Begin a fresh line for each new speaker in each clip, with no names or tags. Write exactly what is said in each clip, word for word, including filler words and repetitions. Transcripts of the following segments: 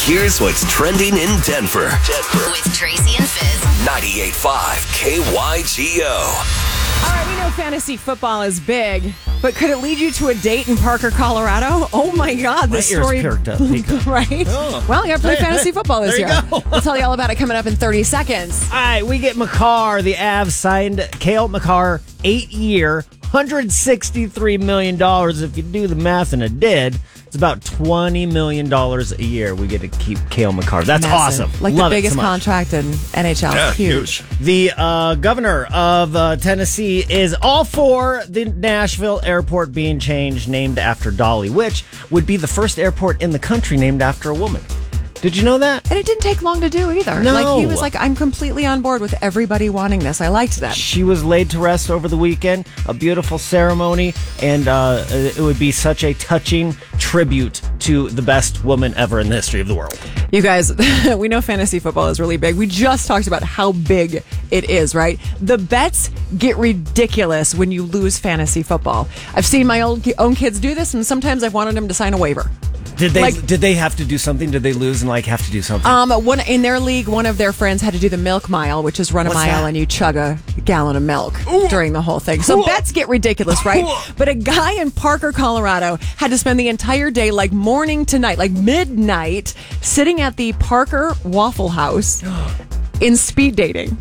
Here's what's trending in Denver. Denver.
With Tracy and Fizz.
ninety-eight point five K Y G O.
All right, we know fantasy football is big, but could it lead you to a date in Parker, Colorado? Oh my God, this
My ears
story.
perked up, Pika.
Right?
Oh.
Well, you got to play fantasy football this
There you
year.
go.
We'll tell you all about it coming up in thirty seconds.
All right, we get McCarr. The Avs signed Cale McCarr, eight-year, one hundred sixty-three million dollars. If you do the math, and it did, it's about twenty million dollars a year we get to keep Cale McCarr. That's
Massive.
awesome.
Like
Love
the
it
biggest
so much.
contract in N H L.
Yeah,
huge.
huge.
The uh, governor of uh, Tennessee is all for the Nashville airport being changed, named after Dolly, which would be the first airport in the country named after a woman. Did you know that?
And it didn't take long to do either.
No.
Like, he was like, I'm completely on board with everybody wanting this. I liked that.
She was laid to rest over the weekend. A beautiful ceremony, and uh, it would be such a touching tribute to the best woman ever in the history of the world.
You guys, we know fantasy football is really big. We just talked about how big it is, right? The bets get ridiculous when you lose fantasy football. I've seen my own own kids do this, and sometimes I've wanted them to sign a waiver.
Did they?
Like-
did they have to do something? Did they lose and like have to do something?
Um, one in their league, one of their friends had to do the milk mile, which is run a
What's
mile
that?
and you chug a gallon of milk during the whole thing. So
Cool.
bets get ridiculous, right? But a guy in Parker, Colorado, had to spend the entire day, like morning to night, like midnight, sitting at the Parker Waffle House in speed dating.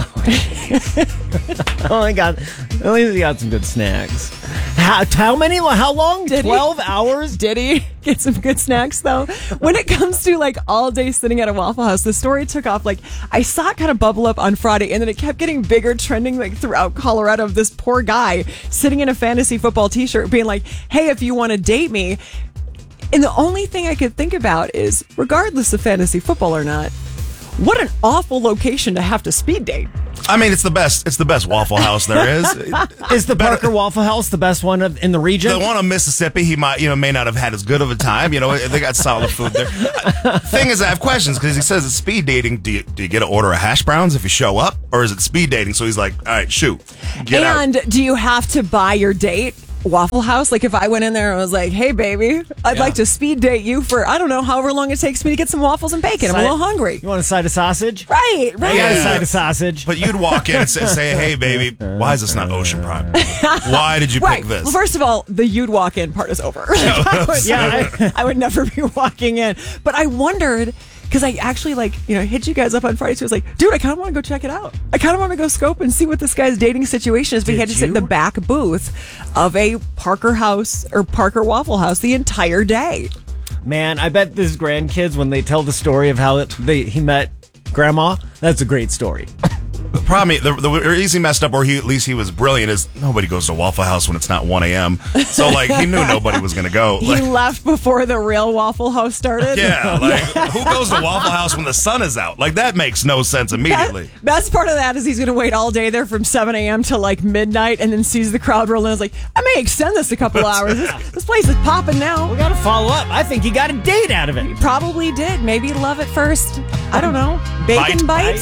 Oh my God! At least he got some good snacks. How, how many? How long?
Did he?
Twelve hours?
Did he get some good snacks though? When it comes to like all day sitting at a Waffle House, the story took off. Like I saw it kind of bubble up on Friday, and then it kept getting bigger, trending like throughout Colorado of this poor guy sitting in a fantasy football t-shirt, being like, "Hey, if you want to date me." And the only thing I could think about is, regardless of fantasy football or not, what an awful location to have to speed date.
I mean, it's the best. It's the best Waffle House there is.
Is the Parker Waffle House the best one of, in the region?
The one on Mississippi, he might, you know, may not have had as good of a time. You know, they got solid food there. Thing is, I have questions because he says it's speed dating. Do you, do you get to order a hash browns if you show up, or is it speed dating? So he's like, all right, shoot, get
and
out.
do you have to buy your date Waffle House? Like if I went in there and was like, hey baby, I'd
Yeah.
like to speed date you for, I don't know, however long it takes me to get some waffles and bacon. I'm a little hungry.
You want a side of sausage?
Right,
I got a
right.
side of sausage.
But you'd walk in and say, say, hey, baby, why is this not Ocean Prime? Why did you
Right.
pick this?
Well, first of all, the you'd walk in part is over. I would,
Yeah,
never, I would never be walking in. But I wondered, because I actually like, you know, hit you guys up on Friday. So I was like, dude, I kind of want to go check it out. I kind of want to go scope and see what this guy's dating situation is. But he had
Did
to sit in the
you?
back booth of a Parker House or Parker Waffle House the entire day.
Man, I bet his grandkids, when they tell the story of how it, they, he met Grandma, that's a great story.
The problem, the, the reason he messed up, or he, at least he was brilliant, is nobody goes to Waffle House when it's not one a.m. So, like, he knew nobody was going to go.
He
Like,
left before the real Waffle House started.
yeah, like, who goes to Waffle House when the sun is out? Like, that makes no sense immediately.
That, best part of that is he's going to wait all day there from seven a.m. to like midnight and then sees the crowd roll in and is like, I may extend this a couple hours. This, this place is popping now.
We got to follow up. I think he got a date out of it.
Probably did. Maybe love at first. I don't know. Bacon bite?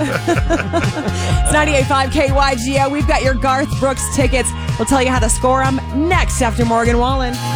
It's ninety-eight point five K Y G O. We've got your Garth Brooks tickets. We'll tell you how to score them next after Morgan Wallen.